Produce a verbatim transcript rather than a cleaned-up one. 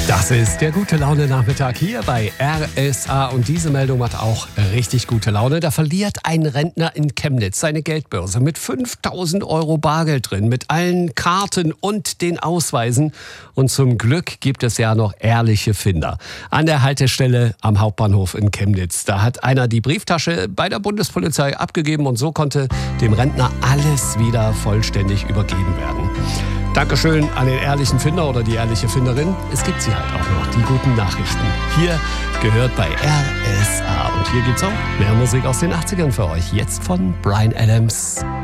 Das ist der Gute-Laune-Nachmittag hier bei R S A und diese Meldung macht auch richtig gute Laune. Da verliert ein Rentner in Chemnitz seine Geldbörse mit fünftausend Euro Bargeld drin, mit allen Karten und den Ausweisen. Und zum Glück gibt es ja noch ehrliche Finder. An der Haltestelle am Hauptbahnhof in Chemnitz, da hat einer die Brieftasche bei der Bundespolizei abgegeben und so konnte dem Rentner alles wieder vollständig übergeben werden. Dankeschön an den ehrlichen Finder oder die ehrliche Finderin. Es gibt sie halt auch noch, die guten Nachrichten. Hier gehört bei R S A. Und hier gibt's auch mehr Musik aus den achtzigern für euch. Jetzt von Bryan Adams.